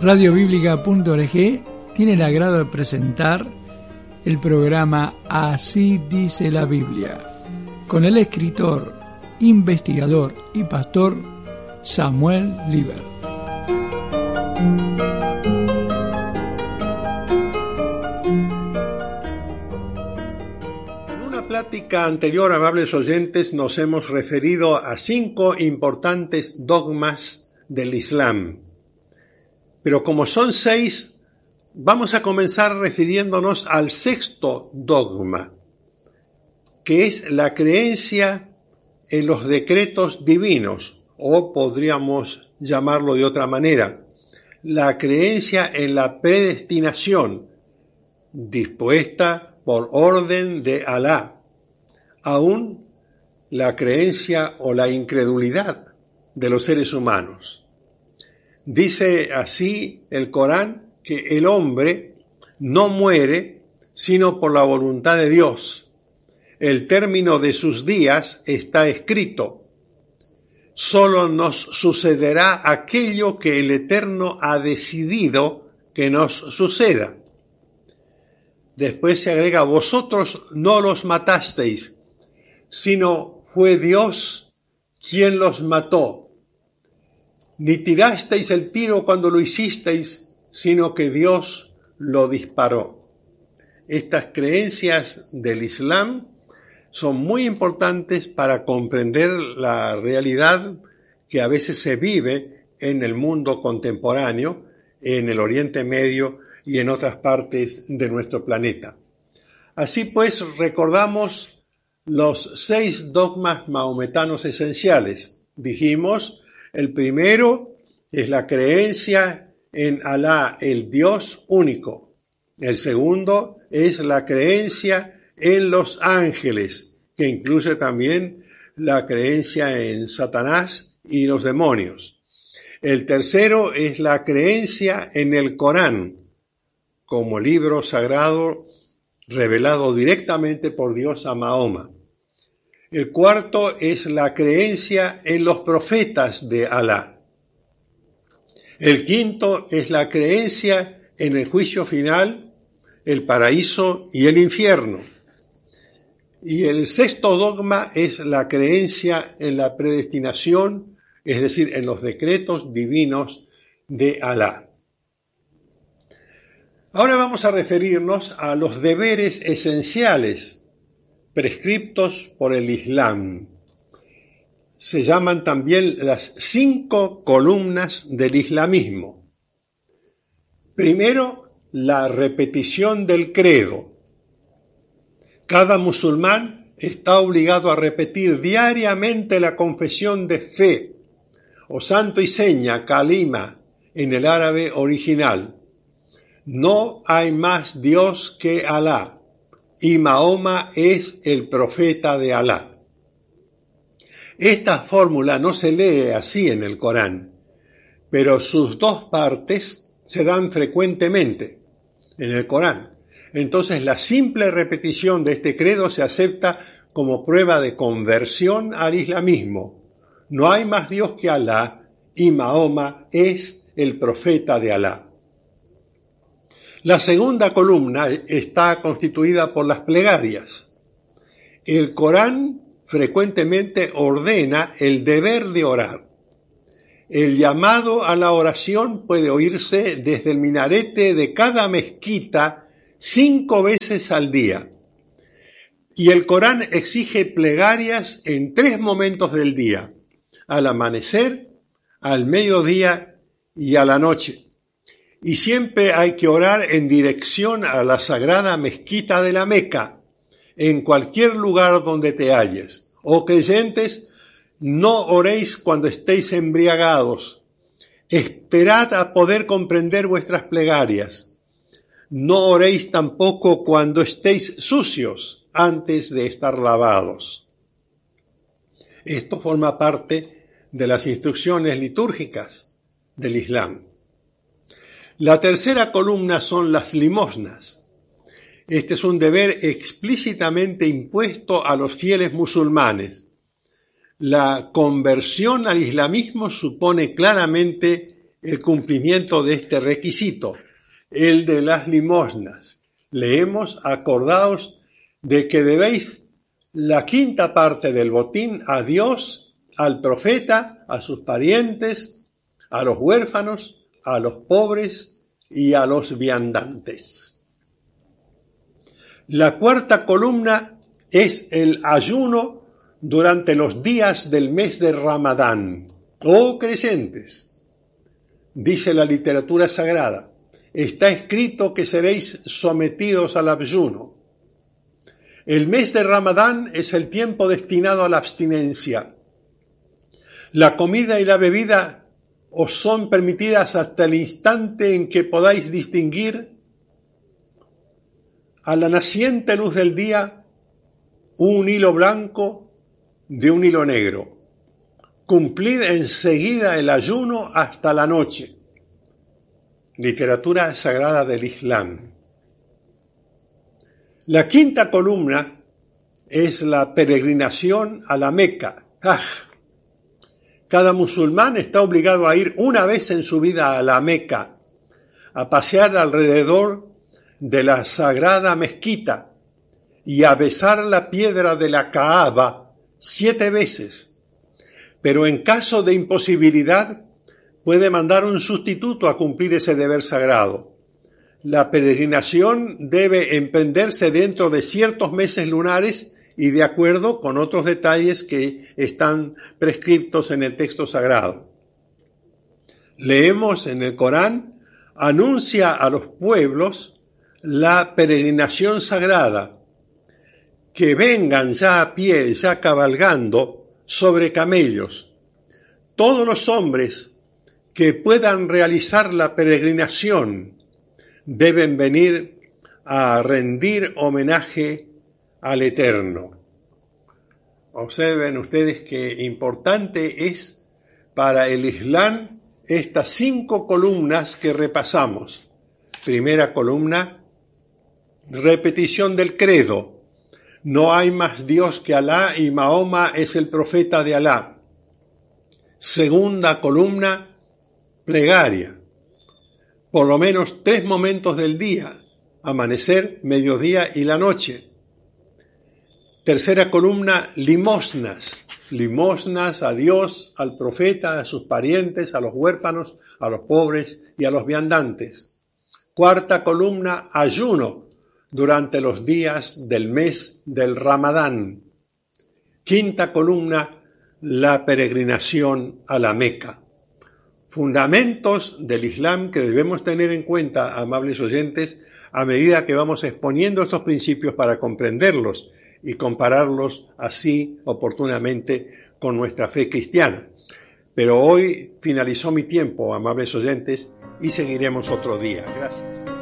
Radiobiblica.org tiene el agrado de presentar el programa Así dice la Biblia, con el escritor, investigador y pastor Samuel Liber. En una plática anterior, amables oyentes, nos hemos referido a 5 importantes dogmas del Islam. Pero como son 6, vamos a comenzar refiriéndonos al 6º dogma, que es la creencia en los decretos divinos, o podríamos llamarlo de otra manera, la creencia en la predestinación dispuesta por orden de Alá, aún la creencia o la incredulidad de los seres humanos. Dice así el Corán que el hombre no muere sino por la voluntad de Dios. El término de sus días está escrito. Solo nos sucederá aquello que el Eterno ha decidido que nos suceda. Después se agrega, vosotros no los matasteis, sino fue Dios quien los mató. Ni tirasteis el tiro cuando lo hicisteis, sino que Dios lo disparó. Estas creencias del Islam son muy importantes para comprender la realidad que a veces se vive en el mundo contemporáneo, en el Oriente Medio y en otras partes de nuestro planeta. Así pues, recordamos los 6 dogmas mahometanos esenciales. Dijimos, el primero es la creencia en Alá, el Dios único. El segundo es la creencia en los ángeles, que incluye también la creencia en Satanás y los demonios. El tercero es la creencia en el Corán, como libro sagrado revelado directamente por Dios a Mahoma. El cuarto es la creencia en los profetas de Alá. El quinto es la creencia en el juicio final, el paraíso y el infierno. Y el 6º dogma es la creencia en la predestinación, es decir, en los decretos divinos de Alá. Ahora vamos a referirnos a los deberes esenciales prescriptos por el Islam. Se llaman también las 5 columnas del islamismo. Primero, la repetición del credo. Cada musulmán está obligado a repetir diariamente la confesión de fe, o santo y seña, kalima, en el árabe original. No hay más Dios que Alá, y Mahoma es el profeta de Alá. Esta fórmula no se lee así en el Corán, pero sus 2 partes se dan frecuentemente en el Corán. Entonces la simple repetición de este credo se acepta como prueba de conversión al islamismo. No hay más Dios que Alá, y Mahoma es el profeta de Alá. La segunda columna está constituida por las plegarias. El Corán frecuentemente ordena el deber de orar. El llamado a la oración puede oírse desde el minarete de cada mezquita 5 veces al día. Y el Corán exige plegarias en 3 momentos del día: al amanecer, al mediodía y a la noche. Y siempre hay que orar en dirección a la sagrada mezquita de la Meca, en cualquier lugar donde te halles. Oh creyentes, no oréis cuando estéis embriagados. Esperad a poder comprender vuestras plegarias. No oréis tampoco cuando estéis sucios, antes de estar lavados. Esto forma parte de las instrucciones litúrgicas del Islam. La tercera columna son las limosnas. Este es un deber explícitamente impuesto a los fieles musulmanes. La conversión al islamismo supone claramente el cumplimiento de este requisito, el de las limosnas. Leemos: acordaos de que debéis la quinta parte del botín a Dios, al profeta, a sus parientes, a los huérfanos, a los pobres y a los viandantes. La cuarta columna es el ayuno durante los días del mes de Ramadán. Oh creyentes, dice la literatura sagrada, está escrito que seréis sometidos al ayuno. El mes de Ramadán es el tiempo destinado a la abstinencia. La comida y la bebida os son permitidas hasta el instante en que podáis distinguir a la naciente luz del día un hilo blanco de un hilo negro. Cumplid enseguida el ayuno hasta la noche. Literatura sagrada del Islam. La quinta columna es la peregrinación a la Meca, Hajj. Cada musulmán está obligado a ir una vez en su vida a la Meca, a pasear alrededor de la sagrada mezquita y a besar la piedra de la Kaaba 7 veces. Pero en caso de imposibilidad, puede mandar un sustituto a cumplir ese deber sagrado. La peregrinación debe emprenderse dentro de ciertos meses lunares y de acuerdo con otros detalles que están prescriptos en el texto sagrado. Leemos en el Corán: anuncia a los pueblos la peregrinación sagrada, que vengan ya a pie, ya cabalgando sobre camellos. Todos los hombres que puedan realizar la peregrinación deben venir a rendir homenaje al Eterno. Observen ustedes que importante es para el Islam estas 5 columnas que repasamos. Primera columna, repetición del credo. No hay más Dios que Alá y Mahoma es el profeta de Alá. Segunda columna, plegaria. Por lo menos 3 momentos del día, amanecer, mediodía y la noche. Tercera columna, limosnas. Limosnas a Dios, al profeta, a sus parientes, a los huérfanos, a los pobres y a los viandantes. Cuarta columna, ayuno durante los días del mes del Ramadán. Quinta columna, la peregrinación a la Meca. Fundamentos del Islam que debemos tener en cuenta, amables oyentes, a medida que vamos exponiendo estos principios para comprenderlos y compararlos así oportunamente con nuestra fe cristiana. Pero hoy finalizó mi tiempo, amables oyentes, y seguiremos otro día. Gracias.